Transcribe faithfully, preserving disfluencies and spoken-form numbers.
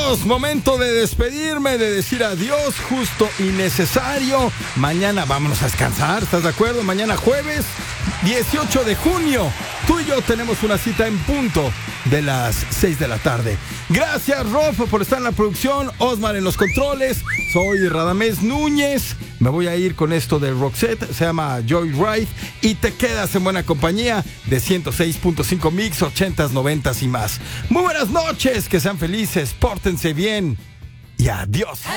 Amigos, momento de despedirme, de decir adiós, justo y necesario. Mañana vámonos a descansar, ¿estás de acuerdo? Mañana jueves, dieciocho de junio, tú y yo tenemos una cita en punto de las seis de la tarde. Gracias, Rob, por estar en la producción, Osmar en los controles. Soy Radamés Núñez. Me voy a ir con esto de Roxette, se llama Joyride, y te quedas en buena compañía de ciento seis punto cinco Mix, ochentas, noventas y más. Muy buenas noches, que sean felices, pórtense bien y adiós.